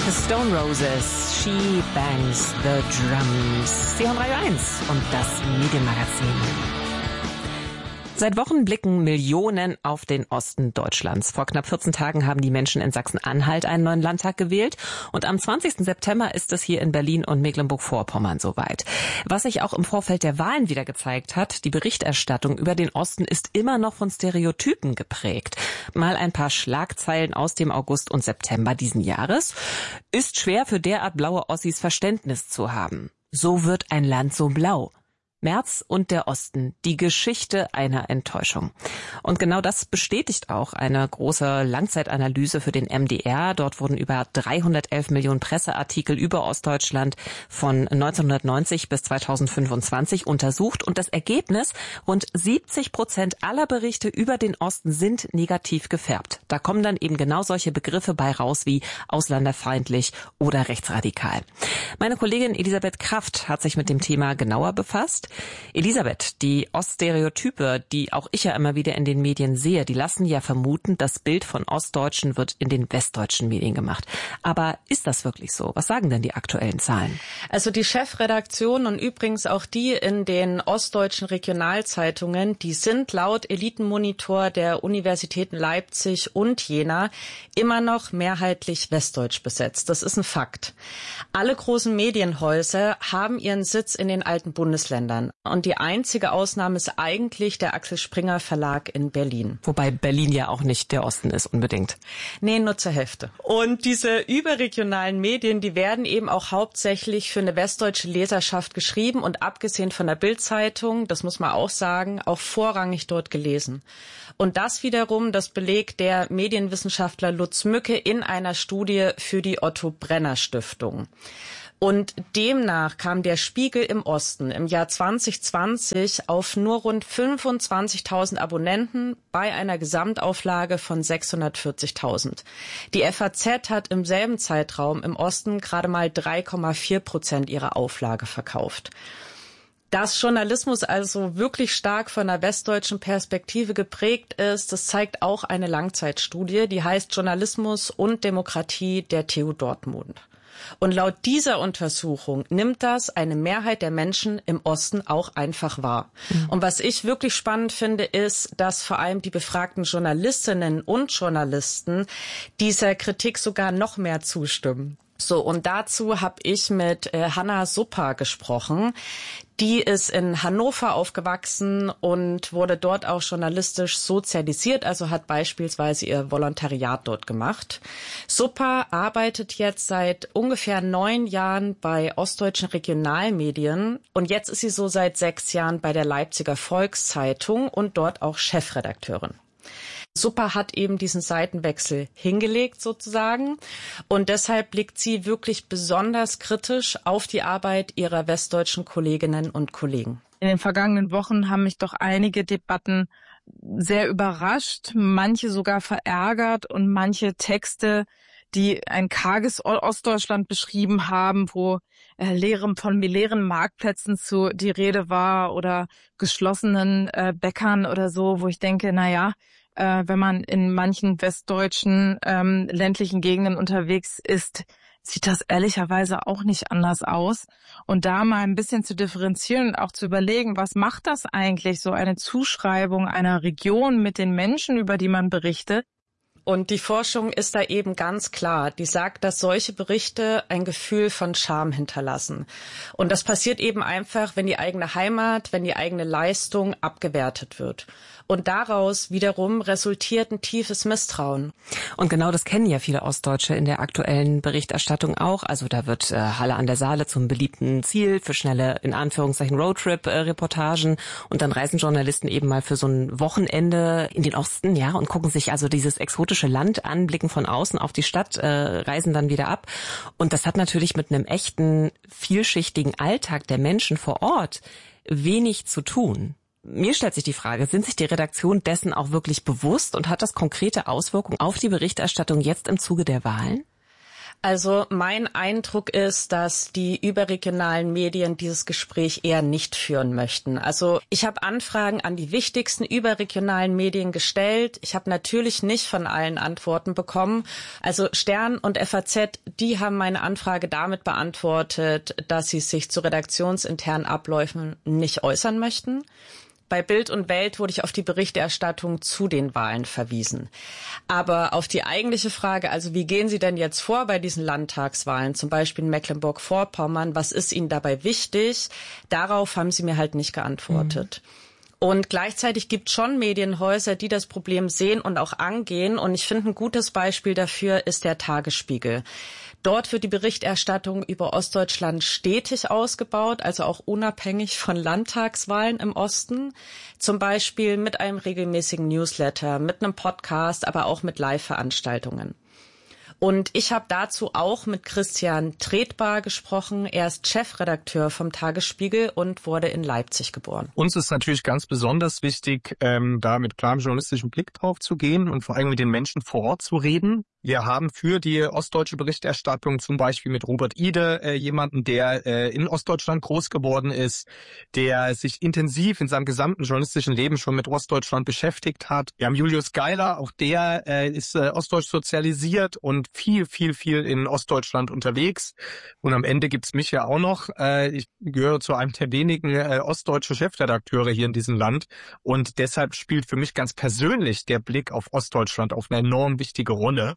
The Stone Roses, She Bangs the Drums. Sie hören Radio 1 und das Medienmagazin. Seit Wochen blicken Millionen auf den Osten Deutschlands. Vor knapp 14 Tagen haben die Menschen in Sachsen-Anhalt einen neuen Landtag gewählt. Und am 20. September ist es hier in Berlin und Mecklenburg-Vorpommern soweit. Was sich auch im Vorfeld der Wahlen wieder gezeigt hat, die Berichterstattung über den Osten ist immer noch von Stereotypen geprägt. Mal ein paar Schlagzeilen aus dem August und September diesen Jahres. Ist schwer für derart blaue Ossis Verständnis zu haben. So wird ein Land so blau. Merz und der Osten, die Geschichte einer Enttäuschung. Und genau das bestätigt auch eine große Langzeitanalyse für den MDR. Dort wurden über 311 Millionen Presseartikel über Ostdeutschland von 1990 bis 2025 untersucht. Und das Ergebnis, rund 70% aller Berichte über den Osten sind negativ gefärbt. Da kommen dann eben genau solche Begriffe bei raus wie ausländerfeindlich oder rechtsradikal. Meine Kollegin Elisabeth Kraft hat sich mit dem Thema genauer befasst. Elisabeth, die Oststereotype, die auch ich ja immer wieder in den Medien sehe, die lassen ja vermuten, das Bild von Ostdeutschen wird in den westdeutschen Medien gemacht. Aber ist das wirklich so? Was sagen denn die aktuellen Zahlen? Also die Chefredaktion und übrigens auch die in den ostdeutschen Regionalzeitungen, die sind laut Elitenmonitor der Universitäten Leipzig und Jena immer noch mehrheitlich westdeutsch besetzt. Das ist ein Fakt. Alle großen Medienhäuser haben ihren Sitz in den alten Bundesländern. Und die einzige Ausnahme ist eigentlich der Axel Springer Verlag in Berlin. Wobei Berlin ja auch nicht der Osten ist unbedingt. Nee, nur zur Hälfte. Und diese überregionalen Medien, die werden eben auch hauptsächlich für eine westdeutsche Leserschaft geschrieben und abgesehen von der Bild-Zeitung, das muss man auch sagen, auch vorrangig dort gelesen. Und das wiederum, das belegt der Medienwissenschaftler Lutz Mücke in einer Studie für die Otto Brenner Stiftung. Und demnach kam der Spiegel im Osten im Jahr 2020 auf nur rund 25.000 Abonnenten bei einer Gesamtauflage von 640.000. Die FAZ hat im selben Zeitraum im Osten gerade mal 3,4% ihrer Auflage verkauft. Dass Journalismus also wirklich stark von einer westdeutschen Perspektive geprägt ist, das zeigt auch eine Langzeitstudie, die heißt Journalismus und Demokratie der TU Dortmund. Und laut dieser Untersuchung nimmt das eine Mehrheit der Menschen im Osten auch einfach wahr. Und was ich wirklich spannend finde, ist, dass vor allem die befragten Journalistinnen und Journalisten dieser Kritik sogar noch mehr zustimmen. So, und dazu habe ich mit Hanna Supper gesprochen. Die ist in Hannover aufgewachsen und wurde dort auch journalistisch sozialisiert, also hat beispielsweise ihr Volontariat dort gemacht. Supper arbeitet jetzt seit ungefähr 9 Jahren bei ostdeutschen Regionalmedien und jetzt ist sie so seit 6 Jahren bei der Leipziger Volkszeitung und dort auch Chefredakteurin. Supper hat eben diesen Seitenwechsel hingelegt sozusagen und deshalb blickt sie wirklich besonders kritisch auf die Arbeit ihrer westdeutschen Kolleginnen und Kollegen. In den vergangenen Wochen haben mich doch einige Debatten sehr überrascht, manche sogar verärgert und manche Texte, die ein karges Ostdeutschland beschrieben haben, wo von leeren Marktplätzen die Rede war oder geschlossenen Bäckern oder so, wo ich denke, wenn man in manchen westdeutschen ländlichen Gegenden unterwegs ist, sieht das ehrlicherweise auch nicht anders aus. Und da mal ein bisschen zu differenzieren und auch zu überlegen, was macht das eigentlich, so eine Zuschreibung einer Region mit den Menschen, über die man berichtet. Und die Forschung ist da eben ganz klar. Die sagt, dass solche Berichte ein Gefühl von Scham hinterlassen. Und das passiert eben einfach, wenn die eigene Heimat, wenn die eigene Leistung abgewertet wird. Und daraus wiederum resultiert ein tiefes Misstrauen. Und genau das kennen ja viele Ostdeutsche in der aktuellen Berichterstattung auch. Also da wird Halle an der Saale zum beliebten Ziel für schnelle, in Anführungszeichen, Roadtrip-Reportagen. Und dann reisen Journalisten eben mal für so ein Wochenende in den Osten, ja, und gucken sich also dieses exotische Land an, blicken von außen auf die Stadt, reisen dann wieder ab. Und das hat natürlich mit einem echten, vielschichtigen Alltag der Menschen vor Ort wenig zu tun. Mir stellt sich die Frage, sind sich die Redaktionen dessen auch wirklich bewusst und hat das konkrete Auswirkungen auf die Berichterstattung jetzt im Zuge der Wahlen? Also mein Eindruck ist, dass die überregionalen Medien dieses Gespräch eher nicht führen möchten. Also ich habe Anfragen an die wichtigsten überregionalen Medien gestellt. Ich habe natürlich nicht von allen Antworten bekommen. Also Stern und FAZ, die haben meine Anfrage damit beantwortet, dass sie sich zu redaktionsinternen Abläufen nicht äußern möchten. Bei Bild und Welt wurde ich auf die Berichterstattung zu den Wahlen verwiesen. Aber auf die eigentliche Frage, also wie gehen Sie denn jetzt vor bei diesen Landtagswahlen, zum Beispiel in Mecklenburg-Vorpommern, was ist Ihnen dabei wichtig? Darauf haben Sie mir halt nicht geantwortet. Und gleichzeitig gibt es schon Medienhäuser, die das Problem sehen und auch angehen. Und ich finde, ein gutes Beispiel dafür ist der Tagesspiegel. Dort wird die Berichterstattung über Ostdeutschland stetig ausgebaut, also auch unabhängig von Landtagswahlen im Osten. Zum Beispiel mit einem regelmäßigen Newsletter, mit einem Podcast, aber auch mit Live-Veranstaltungen. Und ich habe dazu auch mit Christian Tretbar gesprochen. Er ist Chefredakteur vom Tagesspiegel und wurde in Leipzig geboren. Uns ist natürlich ganz besonders wichtig, da mit klarem journalistischen Blick drauf zu gehen und vor allem mit den Menschen vor Ort zu reden. Wir haben für die ostdeutsche Berichterstattung zum Beispiel mit Robert Ide jemanden, der in Ostdeutschland groß geworden ist, der sich intensiv in seinem gesamten journalistischen Leben schon mit Ostdeutschland beschäftigt hat. Wir haben Julius Geiler, auch der ist ostdeutsch sozialisiert und viel in Ostdeutschland unterwegs. Und am Ende gibt's mich ja auch noch. Ich gehöre zu einem der wenigen ostdeutsche Chefredakteure hier in diesem Land. Und deshalb spielt für mich ganz persönlich der Blick auf Ostdeutschland auf eine enorm wichtige Rolle.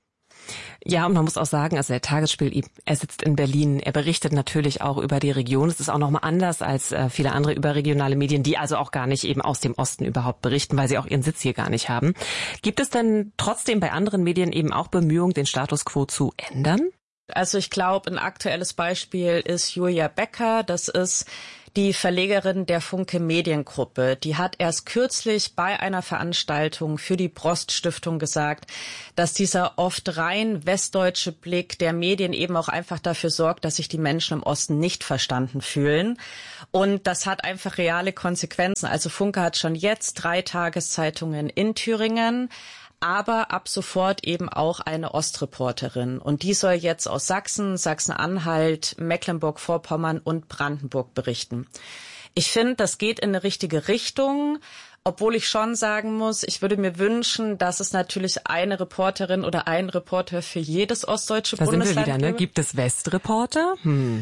Ja, und man muss auch sagen, also der Tagesspiegel, er sitzt in Berlin, er berichtet natürlich auch über die Region. Es ist auch nochmal anders als viele andere überregionale Medien, die also auch gar nicht eben aus dem Osten überhaupt berichten, weil sie auch ihren Sitz hier gar nicht haben. Gibt es denn trotzdem bei anderen Medien eben auch Bemühungen, den Status quo zu ändern? Also ich glaube, ein aktuelles Beispiel ist Julia Becker. Das ist die Verlegerin der Funke Mediengruppe. Die hat erst kürzlich bei einer Veranstaltung für die Brost-Stiftung gesagt, dass dieser oft rein westdeutsche Blick der Medien eben auch einfach dafür sorgt, dass sich die Menschen im Osten nicht verstanden fühlen. Und das hat einfach reale Konsequenzen. Also Funke hat schon jetzt 3 Tageszeitungen in Thüringen, aber ab sofort eben auch eine Ostreporterin. Und die soll jetzt aus Sachsen, Sachsen-Anhalt, Mecklenburg-Vorpommern und Brandenburg berichten. Ich finde, das geht in eine richtige Richtung, obwohl ich schon sagen muss, ich würde mir wünschen, dass es natürlich eine Reporterin oder einen Reporter für jedes ostdeutsche Bundesland gibt. Da sind wir wieder, ne? Gibt es Westreporter?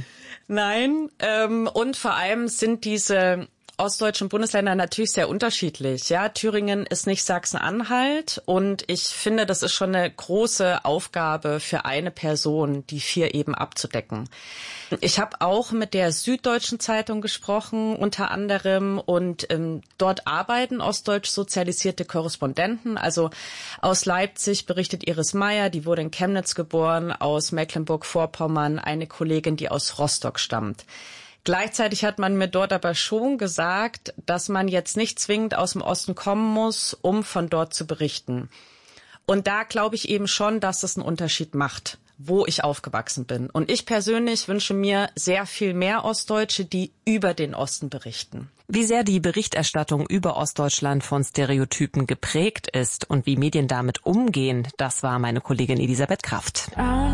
Nein, und vor allem sind diese ostdeutschen Bundesländer natürlich sehr unterschiedlich. Ja, Thüringen ist nicht Sachsen-Anhalt und ich finde, das ist schon eine große Aufgabe für eine Person, die 4 eben abzudecken. Ich habe auch mit der Süddeutschen Zeitung gesprochen, unter anderem, und dort arbeiten ostdeutsch sozialisierte Korrespondenten. Also aus Leipzig berichtet Iris Meyer, die wurde in Chemnitz geboren, aus Mecklenburg-Vorpommern eine Kollegin, die aus Rostock stammt. Gleichzeitig hat man mir dort aber schon gesagt, dass man jetzt nicht zwingend aus dem Osten kommen muss, um von dort zu berichten. Und da glaube ich eben schon, dass das einen Unterschied macht, wo ich aufgewachsen bin. Und ich persönlich wünsche mir sehr viel mehr Ostdeutsche, die über den Osten berichten. Wie sehr die Berichterstattung über Ostdeutschland von Stereotypen geprägt ist und wie Medien damit umgehen, das war meine Kollegin Elisabeth Kraft.